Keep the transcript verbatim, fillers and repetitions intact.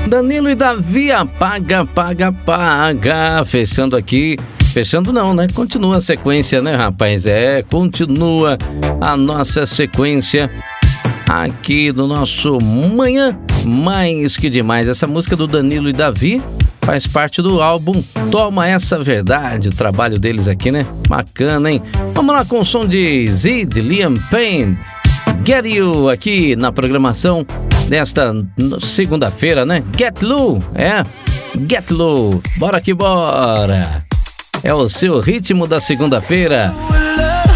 Danilo e Davi, apaga, paga, paga. Fechando aqui. Fechando não, né? Continua a sequência, né, rapaz? É, continua a nossa sequência aqui do nosso Manhã Mais Que Demais. Essa música do Danilo e Davi faz parte do álbum Toma Essa Verdade, o trabalho deles aqui, né? Bacana, hein? Vamos lá com o som de Zid, Liam Payne, Get You, aqui na programação desta segunda-feira, né? Get Low, é? Get Low, bora que bora! É o seu ritmo da segunda-feira.